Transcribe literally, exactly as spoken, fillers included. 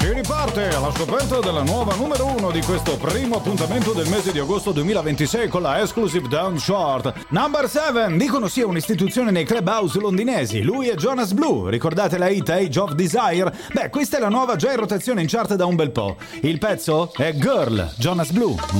Si riparte alla scoperta della nuova numero uno di questo primo appuntamento del mese di agosto duemilaventisei con la Exclusive Down Short. Number seven, dicono sia un'istituzione nei clubhouse londinesi. Lui è Jonas Blue, ricordate la hit Age of Desire? Beh, questa è la nuova già in rotazione in chart da un bel po'. Il pezzo è Girl, Jonas Blue.